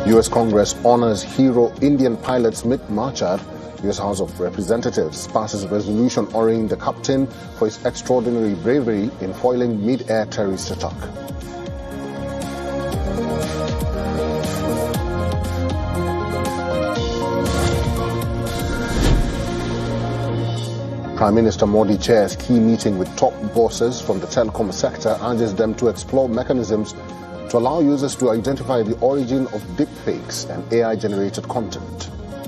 U.S. Congress honors hero Indian pilot Smit Machar. U.S. House of Representatives passes a resolution honoring the captain for his extraordinary bravery in foiling mid-air terrorist attack. Prime Minister Modi chairs key meeting with top bosses from the telecom sector, urges them to explore mechanisms to allow users to identify the origin of deepfakes and AI-generated content.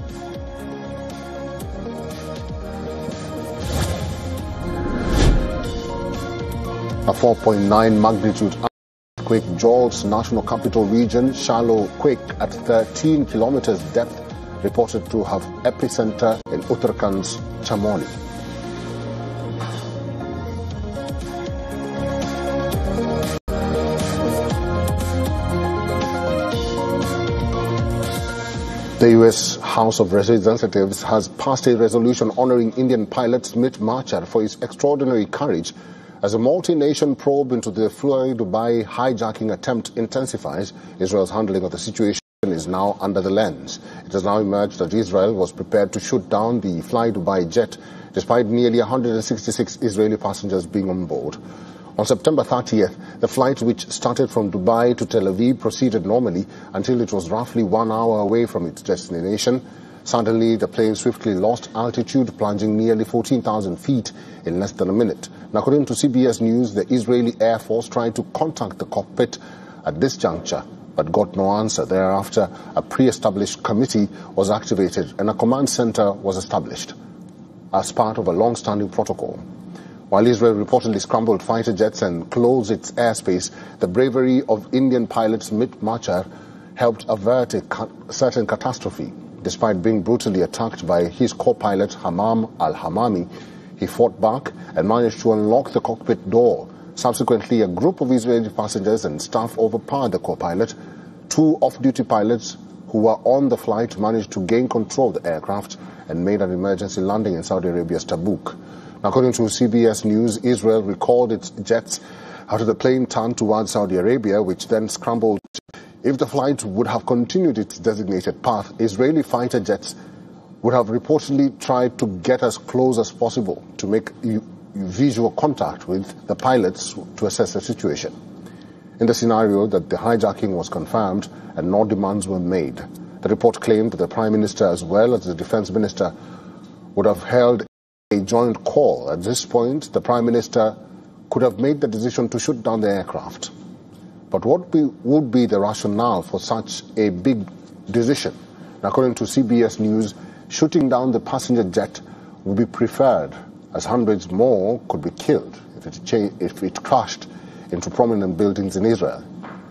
A 4.9 magnitude earthquake jolts National Capital Region. Shallow quake at 13 kilometers depth reported to have epicenter in Uttarakhand's Chamoli. The U.S. House of Representatives has passed a resolution honoring Indian pilot Smit Machar for his extraordinary courage as a multi-nation probe into the Fly Dubai hijacking attempt intensifies. Israel's handling of the situation is now under the lens. It has now emerged that Israel was prepared to shoot down the Fly Dubai jet despite nearly 166 Israeli passengers being on board. On September 30th, the flight, which started from Dubai to Tel Aviv, proceeded normally until it was roughly 1 hour away from its destination. Suddenly, the plane swiftly lost altitude, plunging nearly 14,000 feet in less than a minute. Now, according to CBS News, the Israeli Air Force tried to contact the cockpit at this juncture, but got no answer. Thereafter, a pre-established committee was activated and a command center was established as part of a long-standing protocol. While Israel reportedly scrambled fighter jets and closed its airspace, the bravery of Indian pilot Smit Machar helped avert a certain catastrophe. Despite being brutally attacked by his co-pilot Hammam al-Hamami, he fought back and managed to unlock the cockpit door. Subsequently, a group of Israeli passengers and staff overpowered the co-pilot. Two off-duty pilots who were on the flight managed to gain control of the aircraft and made an emergency landing in Saudi Arabia's Tabuk. According to CBS News, Israel recalled its jets after the plane turned towards Saudi Arabia, which then scrambled. If the flight would have continued its designated path, Israeli fighter jets would have reportedly tried to get as close as possible to make visual contact with the pilots to assess the situation. In the scenario that the hijacking was confirmed and no demands were made, the report claimed that the Prime Minister as well as the Defense Minister would have held a joint call. At this point, the Prime Minister could have made the decision to shoot down the aircraft. But what would be the rationale for such a big decision? According to CBS News, shooting down the passenger jet would be preferred, as hundreds more could be killed if it crashed into prominent buildings in Israel.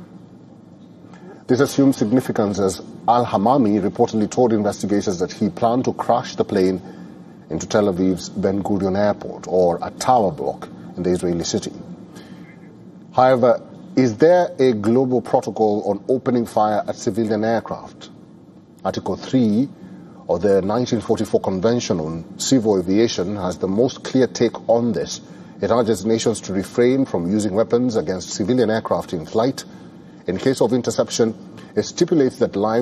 This assumes significance as al-Hamami reportedly told investigators that he planned to crash the plane into Tel Aviv's Ben Gurion Airport, or a tower block in the Israeli city. However, is there a global protocol on opening fire at civilian aircraft? Article 3 of the 1944 Convention on Civil Aviation has the most clear take on this. It urges nations to refrain from using weapons against civilian aircraft in flight. In case of interception, it stipulates that lives